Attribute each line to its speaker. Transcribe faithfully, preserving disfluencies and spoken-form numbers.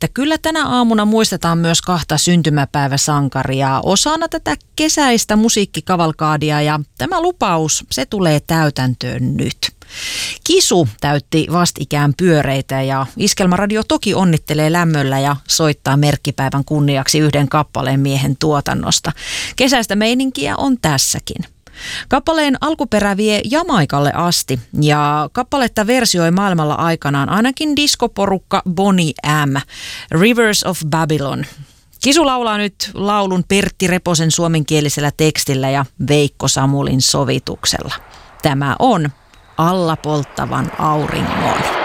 Speaker 1: että kyllä tänä aamuna muistetaan myös kahta syntymäpäiväsankaria osana tätä kesäistä musiikkikavalkaadia ja tämä lupaus, se tulee täytäntöön nyt. Kisu täytti vastikään pyöreitä ja Iskelmäradio toki onnittelee lämmöllä ja soittaa merkkipäivän kunniaksi yhden kappaleen miehen tuotannosta. Kesäistä meininkiä on tässäkin. Kappaleen alkuperä vie Jamaikalle asti ja kappaletta versioi maailmalla aikanaan ainakin diskoporukka Boney M. Rivers of Babylon. Kisu laulaa nyt laulun Pertti Reposen suomenkielisellä tekstillä ja Veikko Samulin sovituksella. Tämä on Alla polttavan auringon.